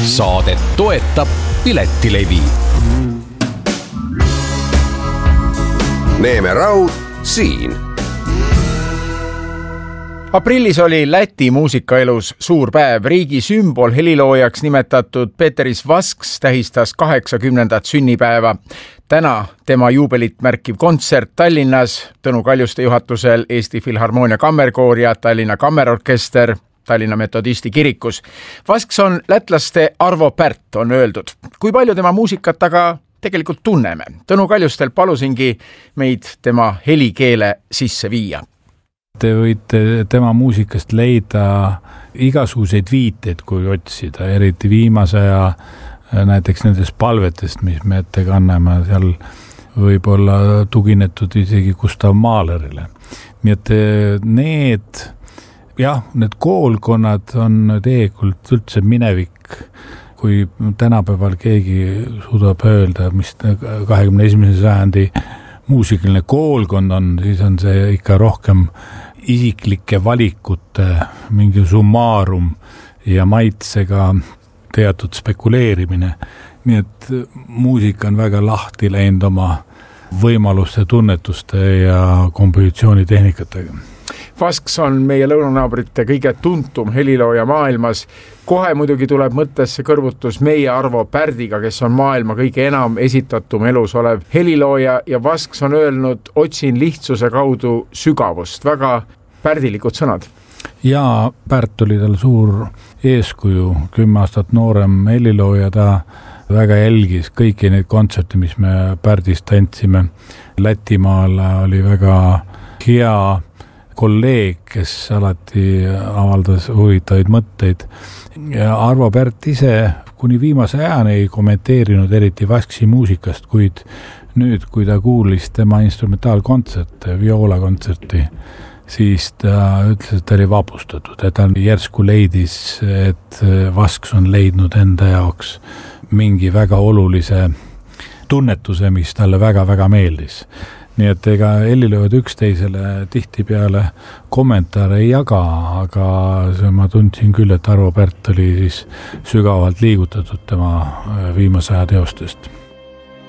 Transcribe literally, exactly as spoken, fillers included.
Saadet toetab Piletilevi. Neeme Raud siin. Aprillis oli Läti muusikaelus suur päev. Riigi sümbol heliloojaks nimetatud Peteris Vasks tähistas kaheksakümnendat sünnipäeva. Täna tema juubelit märkiv kontsert Tallinnas Tõnu Kaljuste juhatusel Eesti Filharmoonia Kammerkoor ja Tallinna Kammerorkester Tallinna Metodisti kirikus. Vasks on lätlaste Arvo Pärt, on öeldud. Kui palju tema muusikat aga tegelikult tunneme? Tõnu Kaljustel palusingi meid tema helikeele sisse viia. Te võite tema muusikast leida igasuguseid viiteid, kui otsida, eriti viimase ja näiteks nendest palvetest, mis me ette kanname, seal võib olla tuginetud isegi Gustav Mahlerile. Nii et need, jah, need koolkonnad on tegelikult üldse minevik, kui tänapäeval keegi suudab öelda, mis kahekümne esimese sajandi muusikaline koolkond on, siis on see ikka rohkem isiklike valikute mingi summaarum ja maitsega teatud spekuleerimine. Nii et muusika on väga lahti läinud oma võimaluste, tunnetuste ja kompositsioonitehnikatega. Vasks on meie lõunanaabrite kõige tuntum helilooja maailmas. Kohe muidugi tuleb mõttesse kõrvutus meie Arvo Pärdiga, kes on maailma kõige enam esitatum elus olev helilooja ja Vasks on öelnud, otsin lihtsuse kaudu sügavust. Väga pärdilikud sõnad. Ja Pärt oli tal suur eeskuju, kümme aastat noorem helilooja, ta väga jälgis kõiki neid kontserte, mis me Pärdist tantsime. Lätimaal oli väga hea kolleeg, kes alati avaldas huvitavaid mõtteid. Ja Arvo Pärt ise kuni viimase ajani ei kommenteerinud eriti Vasksi muusikast, kuid nüüd, kui ta kuulis tema instrumentaalkontserte, vioolakontserti, siis ta ütles, et ta oli vapustatud, et ta järsku leidis, et Vasks on leidnud enda jaoks mingi väga olulise tunnetuse, mis talle väga-väga meeldis. Nii et ega helilööd üksteisele tihti peale kommentaare ei jaga, aga ma tundsin küll, et Arvo Pärt oli siis sügavalt liigutatud tema viimase aja teostest.